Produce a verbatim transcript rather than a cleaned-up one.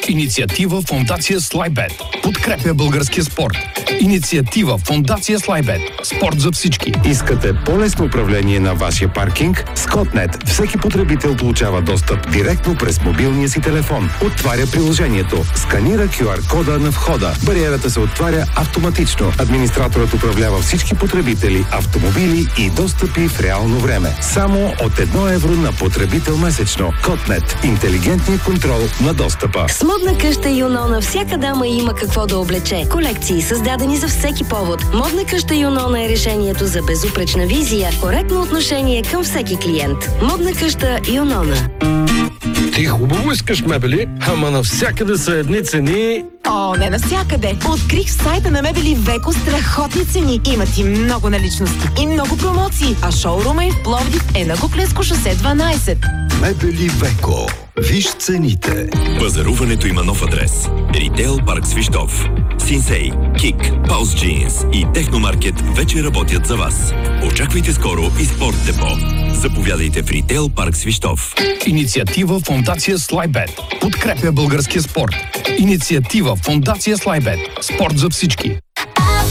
Инициатива Фондация Слайбет. Подкрепя българския спорт. Инициатива Фондация Слайбет. Спорт за всички. Искате по-лесно управление на вашия паркинг? С Котнет всеки потребител получава достъп директно през мобилния си телефон. Отваря приложението, сканира ку ар кода на входа. Бариерата се отваря автоматично. Администраторът управлява всички потребители, автомобили и достъпи в реално време. Само от едно евро на потребител месечно. Котнет. Интелигентният контрол на достъпа. С модна къща Юнона всяка дама има какво да облече. Колекции създадени за всеки повод. Модна къща Юнона е решението за безупречна визия, коректно отношение към всеки клиент. Модна къща Юнона. Ти хубаво искаш мебели, ама навсякъде са едни цени. О, не навсякъде. Открих в сайта на Мебели Веко страхотни цени. Имат и много наличности и много промоции. А шоурума им в Пловдив е на Куклensко шосе дванайсет. Мебели Веко. Виж цените. Пазаруването има нов адрес. Ритейл парк Свищов. Синсей, Кик, Паус Джинс и Техномаркет вече работят за вас. Очаквайте скоро и Спорт Депо. Заповядайте в Ритейл парк Свищов. Инициатива Фондация Слайбет. Подкрепя българския спорт. Инициатива Фондация Слайбет. Спорт за всички.